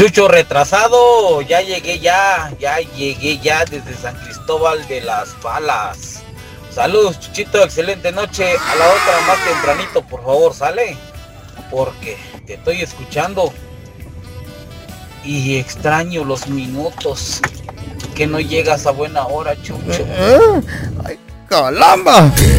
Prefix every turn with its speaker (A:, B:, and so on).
A: Chucho retrasado, ya llegué ya desde San Cristóbal de las Balas. Saludos, Chuchito, excelente noche. A la otra más tempranito, por favor, sale. Porque te estoy escuchando y extraño los minutos que no llegas a buena hora, Chucho.
B: ¡Ay, caramba!